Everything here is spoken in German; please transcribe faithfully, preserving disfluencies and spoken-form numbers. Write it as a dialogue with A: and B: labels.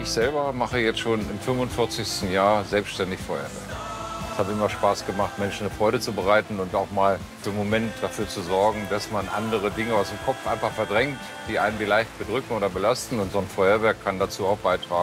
A: ich selber mache jetzt schon im fünfundvierzigsten Jahr selbstständig Feuerwehr. Es hat immer Spaß gemacht, Menschen eine Freude zu bereiten und auch mal für einen Moment dafür zu sorgen, dass man andere Dinge aus dem Kopf einfach verdrängt, die einen vielleicht bedrücken oder belasten. Und so ein Feuerwerk kann dazu auch beitragen.